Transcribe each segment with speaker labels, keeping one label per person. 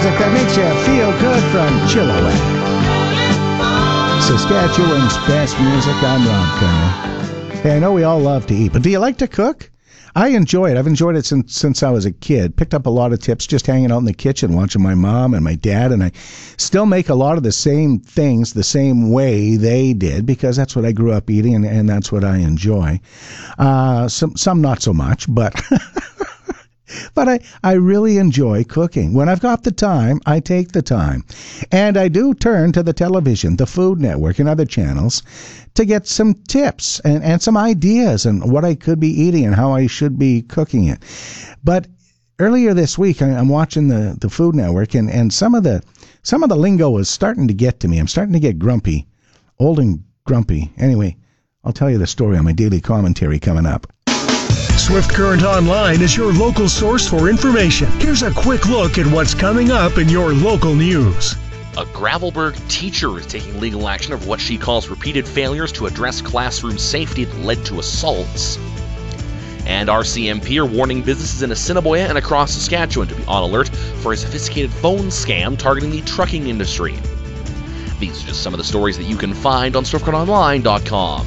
Speaker 1: music that makes you feel good from Chilliwack. Saskatchewan's best music. I'm Rob Connor. Hey, I know we all love to eat, but do you like to cook? I enjoy it. I've enjoyed it since I was a kid. Picked up a lot of tips just hanging out in the kitchen, watching my mom and my dad, and I still make a lot of the same things the same way they did because that's what I grew up eating and that's what I enjoy. Some not so much, but but I really enjoy cooking. When I've got the time, I take the time. And I do turn to the television, the Food Network, and other channels to get some tips and some ideas on what I could be eating and how I should be cooking it. But earlier this week, I'm watching the Food Network, and some of the lingo is starting to get to me. I'm starting to get grumpy, old and grumpy. Anyway, I'll tell you the story on my daily commentary coming up.
Speaker 2: Swift Current Online is your local source for information. Here's a quick look at what's coming up in your local news.
Speaker 3: A Gravelbourg teacher is taking legal action over what she calls repeated failures to address classroom safety that led to assaults. And RCMP are warning businesses in Assiniboia and across Saskatchewan to be on alert for a sophisticated phone scam targeting the trucking industry. These are just some of the stories that you can find on SwiftCurrentOnline.com.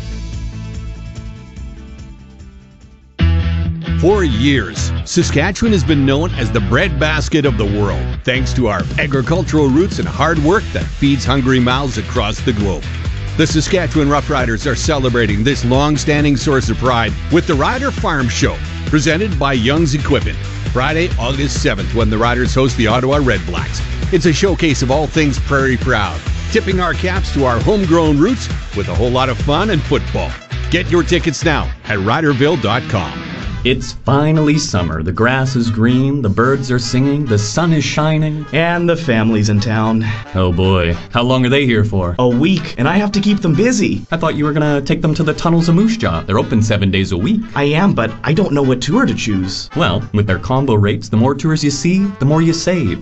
Speaker 4: For years, Saskatchewan has been known as the breadbasket of the world, thanks to our agricultural roots and hard work that feeds hungry mouths across the globe. The Saskatchewan Roughriders are celebrating this long-standing source of pride with the Rider Farm Show, presented by Young's Equipment, Friday, August 7th, when the Riders host the Ottawa Redblacks. It's a showcase of all things prairie proud, tipping our caps to our homegrown roots with a whole lot of fun and football. Get your tickets now at riderville.com.
Speaker 5: It's finally summer. The grass is green, the birds are singing, the sun is shining.
Speaker 6: And the family's in town.
Speaker 5: Oh boy, how long are they here for?
Speaker 6: A week, and I have to keep them busy.
Speaker 5: I thought you were gonna take them to the Tunnels of Moose Jaw. They're open 7 days a week.
Speaker 6: I am, but I don't know what tour to choose.
Speaker 5: Well, with their combo rates, the more tours you see, the more you save.